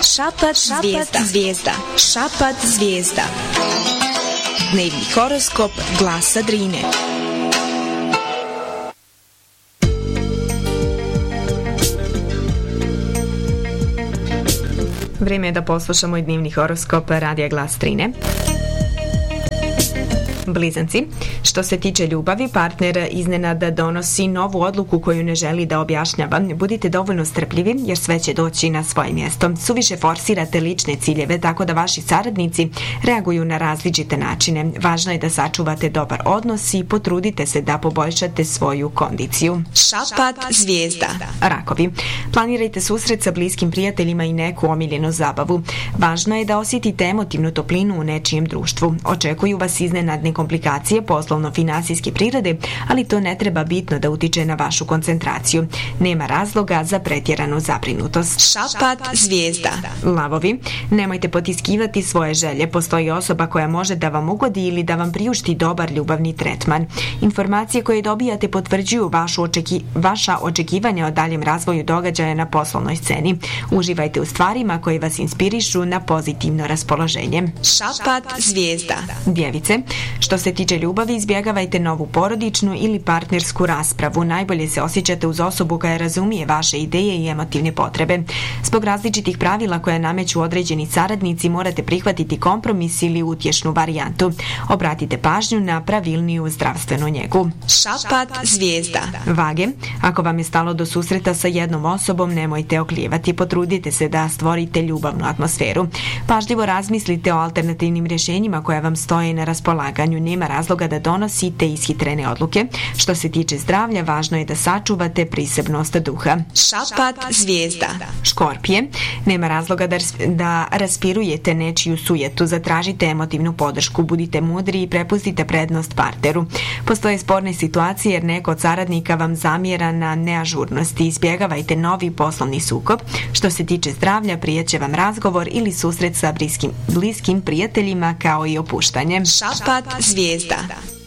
Šapat zvijezda. Šapat zvijezda. Dnevni horoskop Glasa Drine. Vrijeme je da poslušamo i dnevni horoskop Radija Glas Drine. Blizanci, što se tiče ljubavi, partner iznenada donosi novu odluku koju ne želi da objašnjava. Budite dovoljno strpljivi jer sve će doći na svoje mjesto. Suviše forsirate lične ciljeve tako da vaši saradnici reaguju na različite načine. Važno je da sačuvate dobar odnos i potrudite se da poboljšate svoju kondiciju. Šapat zvijezda. Rakovi, planirajte susret sa bliskim prijateljima i neku omiljenu zabavu. Važno je da osjetite emotivnu toplinu u nečijem društvu. Očekuju vas iznenadne komplikacije poslovno-finansijske prirode, ali to ne treba bitno da utiče na vašu koncentraciju. Nema razloga za pretjeranu zabrinutost. Šapat zvijezda. Lavovi, nemojte potiskivati svoje želje. Postoji osoba koja može da vam ugodi ili da vam priušti dobar ljubavni tretman. Informacije koje dobijate potvrđuju vaša očekivanja o daljem razvoju događaja na poslovnoj sceni. Uživajte u stvarima koje vas inspirišu na pozitivno raspoloženje. Šapat zvijezda. Djevice, što se tiče ljubavi, izbjegavajte novu porodičnu ili partnersku raspravu. Najbolje se osjećate uz osobu koja razumije vaše ideje i emotivne potrebe. Zbog različitih pravila koja nameću određeni saradnici morate prihvatiti kompromis ili utješnu varijantu. Obratite pažnju na pravilniju zdravstvenu njegu. Šapat zvijezda. Vage, ako vam je stalo do susreta sa jednom osobom, nemojte oklijevati. Potrudite se da stvorite ljubavnu atmosferu. Pažljivo razmislite o alternativnim rješenjima koja vam stoje na raspolaganju. Nema razloga da donosite ishitrene odluke. Što se tiče zdravlja, važno je da sačuvate prisebnost duha. Šapat zvijezda. Škorpije, nema razloga da raspirujete nečiju sujetu. Zatražite emotivnu podršku, budite mudri i prepustite prednost partneru. Postoje sporne situacije jer neko od saradnika vam zamjera na neažurnosti. Izbjegavajte novi poslovni sukob. Što se tiče zdravlja, prijeće vam razgovor ili susret sa bliskim prijateljima kao i opuštanje. Šapat zvijezda.